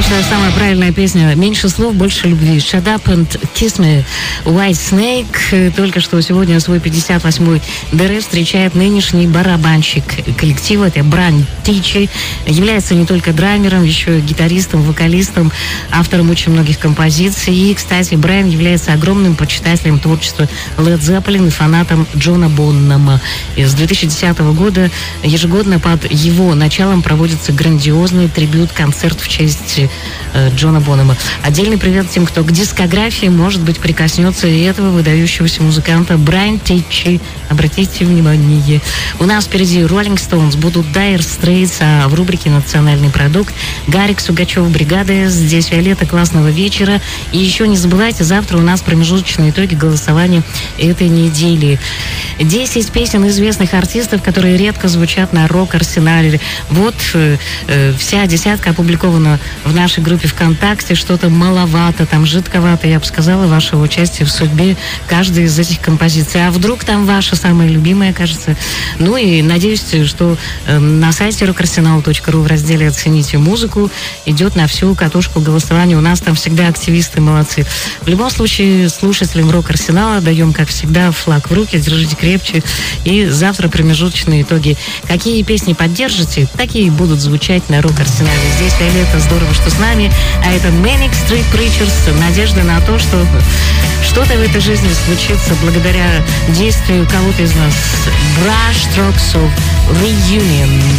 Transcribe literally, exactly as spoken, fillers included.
это самая правильная песня. Меньше слов, больше любви. Shut up and kiss me, White Snake. Только что сегодня свой пятьдесят восьмой ДР встречает нынешний барабанщик коллектива. Это Брайан Тичи. Является не только драмером, еще и гитаристом, вокалистом, автором очень многих композиций. И, кстати, Брайан является огромным почитателем творчества Led Zeppelin и фанатом Джона Боннама. И с две тысячи десятого года ежегодно под его началом проводится грандиозный трибют-концерт в честь э, Джона Боннама. Отдельный привет тем, кто к дискографии, может быть, прикоснется и этого выдающегося музыканта Брайан Тичи. Обратите внимание. У нас впереди Rolling Stones, будут Dire Straits, а в рубрике «Национальный продукт» Гарик Сугачев, бригады. Здесь Виолетта, классного вечера. И еще не забывайте, завтра у нас промежуточные итоги голосования этой недели. десять песен известных артистов, которые редко звучат на рок-арсенале. Вот э, э, вся десятка опубликована в нашей группе ВКонтакте. Что-то маловато, там жидковато, я бы сказала, вашего участия в судьбе каждой из этих композиций. А вдруг там ваша самая любимая, кажется. Ну и надеюсь, что э, на сайте рок арсенал точка ру в разделе «Оцените музыку» идет на всю катушку голосования. У нас там всегда активисты молодцы. В любом случае, слушателям рок-арсенала даем, как всегда, флаг в руки, держите крепче. И завтра промежуточные итоги. Какие песни поддержите, такие и будут звучать на рок-арсенале. Здесь Виолетта, здорово, что с нами. А это Manic Street Preachers. Надежда на то, что что-то в этой жизни случится благодаря действию кого-то из нас. Brush Strokes of Reunion.